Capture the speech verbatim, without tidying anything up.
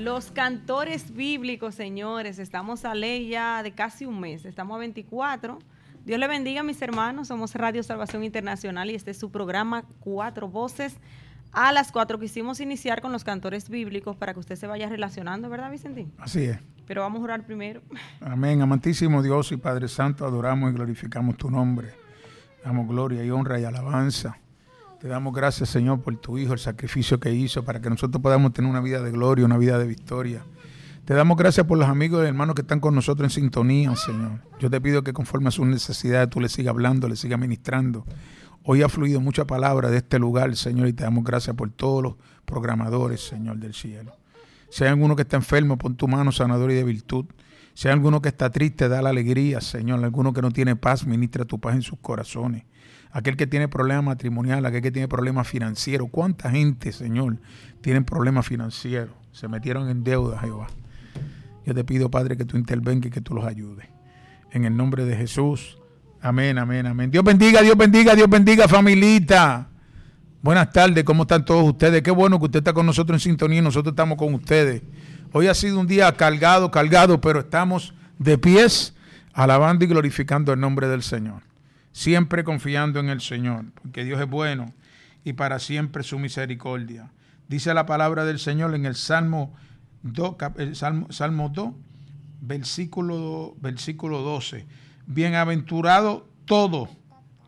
Los cantores bíblicos, señores, estamos a ley ya de casi un mes, estamos a veinticuatro. Dios le bendiga, mis hermanos, somos Radio Salvación Internacional y este es su programa Cuatro Voces. A las cuatro quisimos iniciar con los cantores bíblicos para que usted se vaya relacionando, ¿verdad, Vicentín? Así es. Pero vamos a orar primero. Amén. Amantísimo Dios y Padre Santo, adoramos y glorificamos tu nombre. Damos gloria y honra y alabanza. Te damos gracias, Señor, por tu Hijo, el sacrificio que hizo para que nosotros podamos tener una vida de gloria, una vida de victoria. Te damos gracias por los amigos y hermanos que están con nosotros en sintonía, Señor. Yo te pido que conforme a sus necesidades tú le sigas hablando, le sigas ministrando. Hoy ha fluido mucha palabra de este lugar, Señor, y te damos gracias por todos los programadores, Señor, del cielo. Si hay alguno que está enfermo, pon tu mano sanadora y de virtud. Si hay alguno que está triste, da la alegría, Señor. Alguno que no tiene paz, ministra tu paz en sus corazones. Aquel que tiene problemas matrimoniales, aquel que tiene problemas financieros. ¿Cuánta gente, Señor, tiene problemas financieros? Se metieron en deuda, Jehová. Yo te pido, Padre, que tú intervengas y que tú los ayudes. En el nombre de Jesús. Amén, amén, amén. Dios bendiga, Dios bendiga, Dios bendiga, familita. Buenas tardes, ¿cómo están todos ustedes? Qué bueno que usted está con nosotros en sintonía y nosotros estamos con ustedes. Hoy ha sido un día cargado, cargado, pero estamos de pies, alabando y glorificando el nombre del Señor. Siempre confiando en el Señor, porque Dios es bueno y para siempre su misericordia. Dice la palabra del Señor en el Salmo dos, el Salmo, Salmo dos, versículo, versículo doce. Bienaventurado todo